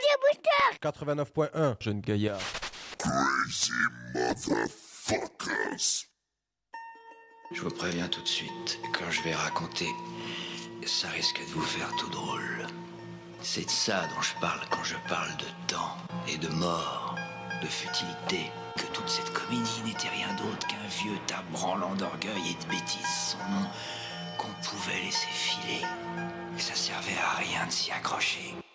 Booster 89.1, jeune gaillard. Crazy motherfuckers. Je vous préviens tout de suite, quand je vais raconter, ça risque de vous faire tout drôle. C'est de ça dont je parle quand je parle de temps et de mort, de futilité, que toute cette comédie n'était rien d'autre qu'un vieux tas branlant d'orgueil et de bêtises sans nom qu'on pouvait laisser filer. Et ça servait à rien de s'y accrocher.